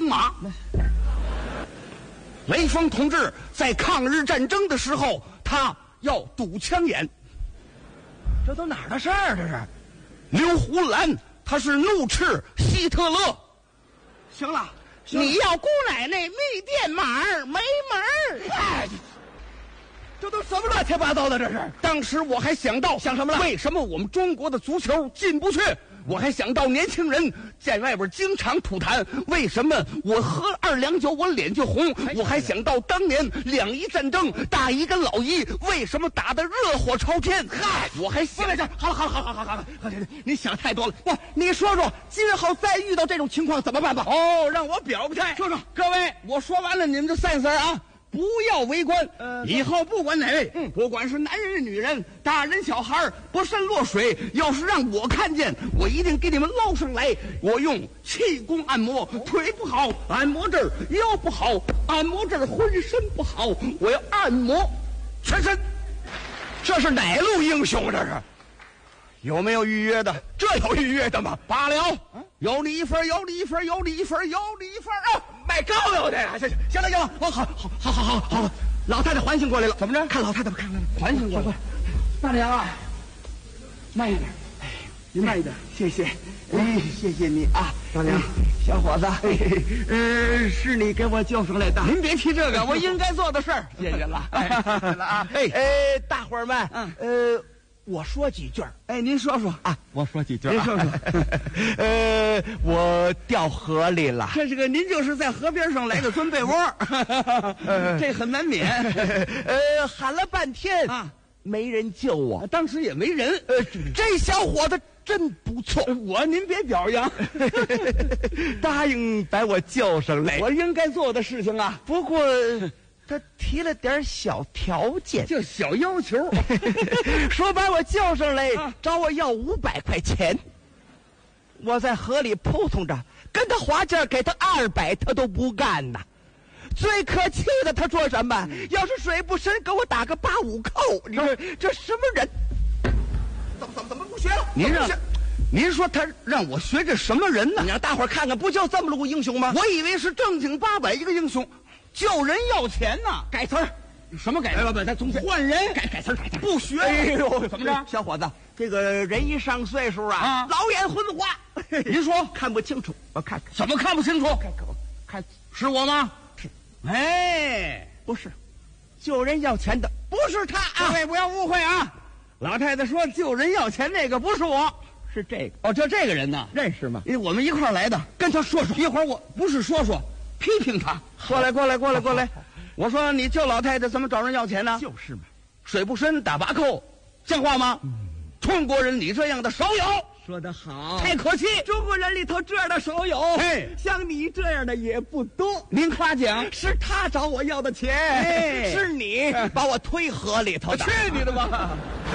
兵马。雷锋同志在抗日战争的时候，他要堵枪眼。 这都哪儿的事儿？这是刘胡兰他是怒斥希特勒。 行了， 你要姑奶奶密电码没门儿！ 哎，这都什么乱七八糟的？这是。 当时我还想到， 想什么了？ 为什么我们中国的足球进不去？我还想到年轻人在外边经常吐痰，为什么我喝2两酒我脸就红？我还想到当年两伊战争，大姨跟老姨为什么打得热火朝天？嗨，我还想好了，你想太多了。不，你说说，今后再遇到这种情况怎么办吧？ 哦，让我表个态。 说说， 各位，我说完了，你们就散散啊。不要围观，以后不管哪位，不管是男人女人，大人小孩，不慎落水，要是让我看见，我一定给你们捞上来。我用气功按摩，腿不好按摩这儿，腰不好按摩这儿，浑身不好我要按摩全身。 这是哪路英雄？这是有没有预约的？ 这有预约的吗？ 罢了，有你一份，有你一份，有你一份，有你一份啊！ 卖膏药的呀！行了，好，老太太唤醒过来了。 怎么着？ 看老太太吧，看唤醒过来。 大娘啊，慢一点， 您慢一点， 谢谢。 谢谢你啊， 大娘，小伙子，是你给我救上来的。 您别提这个，我应该做的事儿。 谢谢了，谢谢了啊！大伙儿们，我说几句。 您说说啊，我说几句。 您说说。 我掉河里了。 这是个，您就是在河边上来个钻被窝，这很难免。 喊了半天啊，没人救我。 当时也没人。 这小伙子真不错， 您别表扬， 答应把我救上来。 我应该做的事情啊。 不过他提了点小条件， 就小要求， 说把我救上来，找我要500块钱。我在河里扑腾着，跟他划价给他200，他都不干呐。最可气的，他说什么？要是水不深，给我打个85扣。你说这什么人？怎么不学了？ 您说他让我学这什么人呢？ 你让大伙儿看看，不就这么个英雄吗？ 我以为是正经八百一个英雄，救人要钱呢。 改词儿。 什么改？ 不，他总换人， 改词儿， 不学。 哎呦， 怎么着？ 小伙子，这个人一上岁数啊，老眼昏花。 您说看不清楚，我看看。 怎么看不清楚？ 看， 是我吗？ 是。 哎， 不是，救人要钱的不是他啊！ 各位不要误会啊！老太太说救人要钱那个不是我， 是这个。 哦，这个人呢？ 认识吗？ 因为我们一块儿来的， 跟他说说。 一会儿我不是说批评他。过来。我说你救老太太怎么找人要钱呢？ 就是嘛， 水不深打8扣，像话吗？中国人你这样的少有。 说得好， 太可气！ 中国人里头这样的少有，像你这样的也不多。 您夸奖， 是他找我要的钱，是你把我推河里头的。 去你的吧！